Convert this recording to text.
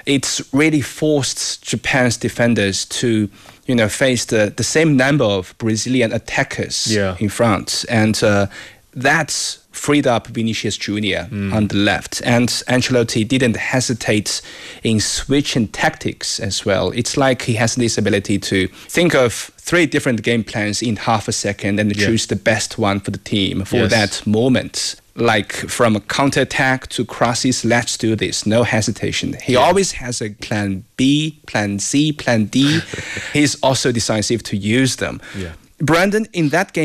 it's really forced Japan's defenders to, face the same number of Brazilian attackers in front. And that's freed up Vinicius Jr. on the left. And Ancelotti didn't hesitate in switching tactics as well. It's like he has this ability to think of 3 different game plans in half a second and choose the best one for the team for that moment. Like from a counter-attack to crosses, let's do this, no hesitation. He always has a plan B, plan C, plan D. He's also decisive to use them. Brandon, in that game,